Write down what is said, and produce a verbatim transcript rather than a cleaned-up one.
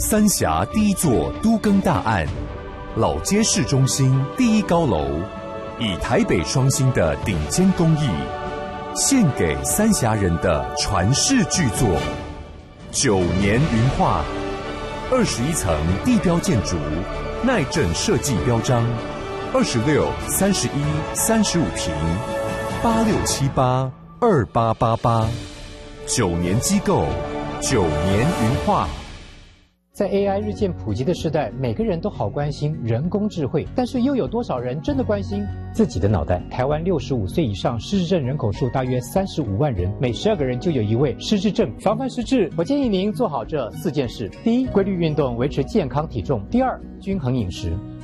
三峡第一座都更大案，老街市中心第一高楼，以台北双星的顶尖工艺，献给三峡人的传世巨作。九年云画，二十一层地标建筑，耐震设计标章，二十六、三十一、三十五平，八六七八二八八八，九年机构，九年云画。 在 A I 日渐普及的时代，每个人都好关心人工智慧，但是又有多少人真的关心自己的脑袋？台湾六十五岁以上失智症人口数大约三十五万人，每十二个人就有一位失智症。防范失智，我建议您做好这四件事：第一，规律运动，维持健康体重；第二，均衡饮食。